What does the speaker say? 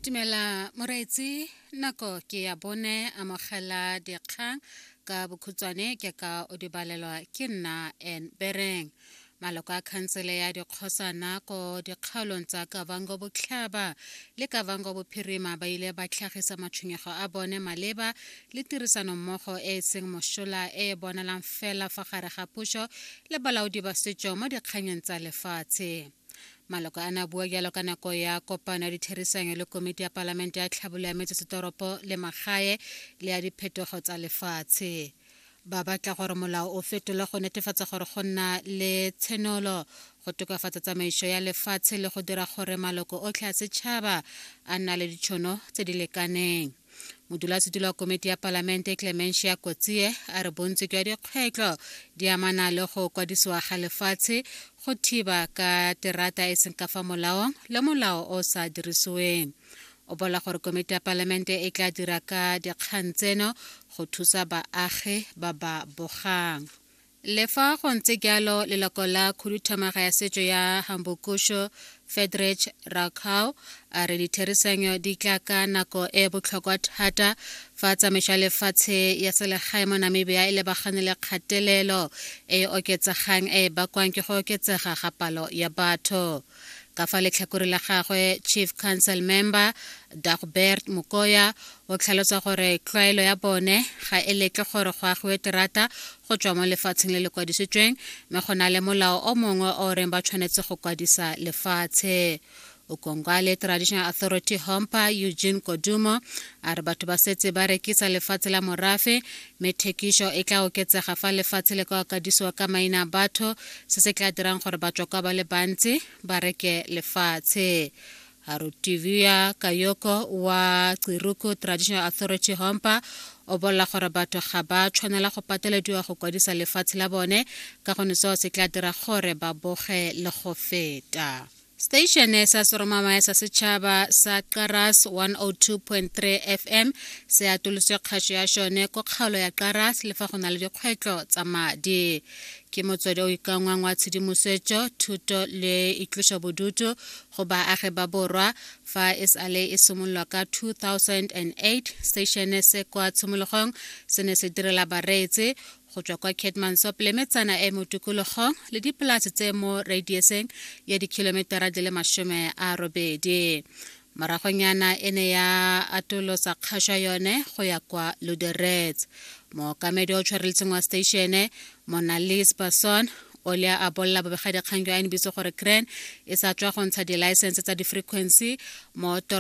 Tumela moreetsi nako ke ya bone amogela dikgang ka bokhutswane ke ka o di balelwa ke nna en bereng maloko a khansele ya dikgosana ko dikgaolong tsa Kavango Botlhaba le Kavango Bophirima ba ile ba tlhagisa matshwenyego a bone maleba le tirisano mmogo e seng mosola e bonalang fela fa gare ga puso le balaodi ba setso mo dikganyeng tsa lefatshe. Maloko a na bua jalo ka nako ya kopano ya ditherisano le komiti ya palamente ya tlhabolo ya metsesetoropo le magae le ya diphetogo tsa lefatshe. Ba batla gore molao o fetolwe go netefatsa gore go nna le tshenolo go tokafatsa tsamaiso ya lefatshe le go dira gore maloko otlhe a setšhaba a nna le ditšhono tse di lekaneng. Modulasetulo wa komiti ya palamente Clementia Kotsie a re bontsi jwa dikgwetlho di amana le go kwadisiwa ga lefatshe go thiba ka terata e seng ka fa molaong le molao o sa dirisiweng. O bola gore komiti ya palamente e tla dira ka dikgang tseno go thusa baagi ba ba bogang. Le fa go ntse jalo leloko la khuduthamaga ya setso ya Hambukosho Frederick Rakau a re ditherisano di tla ka nako e botlhokwa thata fa tsamaiso ya lefatshe ya selegae mo Namibia e lebagane le kgatelelo e oketsegang e bakwang ke go oketsega ga palo ya batho. Ka fa letlhakore la gagwe Chief Council Member Dagbert Mokoya o tlhalosa gore tlwaelo ya bone ga e letle gore go agiwe terata go tswa mo lefatsheng le le kwadisitsweng mme go na le molao o mongwe o reng ba tshwanetse go kwadisa lefatshe. Ukongwale Traditional Authority Hompa Eugene Kodumo a re batho ba setse ba rekisa lefatshe la morafe mme thekiso e tla oketsega fa lefatshe le ka kwadisiwa ka maina a batho se se tla dirang gore batswakwa ba le bantsi ba reke lefatshe. Harutivia Kayoko wa Tsiruku Traditional Authority Hompa o bolla gore batho ga ba tshwanela go patelediwa go kwadisa lefatshe la bone ka gone seo se tla dira gore ba boge le go feta. Station sa Soromama sa setšhaba sa Karas 102.3 FM se atolotse kgaso ya shone ko kgaolo ya Karas le fa go na le dikgwetlho tsa madi. Ke motswedi o ikangwang wa tshedimosetso thuto le itloša bodutu go baagi ba borwa fa SLA e simololwa ka 2008. Station se kwa tshimologong se ne se direla bareetsi go tswa kwa Keetmansop le metsana e mo tikologong le dipolase tse mo radiuseng ya dikilometera di le 80. Maragonyana e ne ya atolosa kgaso yone go ya kwa Luderets. Mookamedi o tshwareletseng wa station Monalis Person o le a bolla bobegadi kgang jwa NBC gore Kren e sa tswa go ntsha di-license tsa di-frequency mo